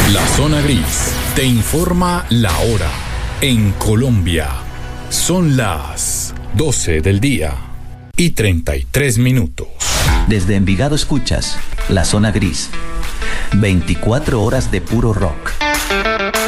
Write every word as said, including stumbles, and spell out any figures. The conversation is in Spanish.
La Zona Gris te informa la hora. En Colombia son las doce del día y treinta y tres minutos. Desde Envigado escuchas La Zona Gris. veinticuatro horas de puro rock.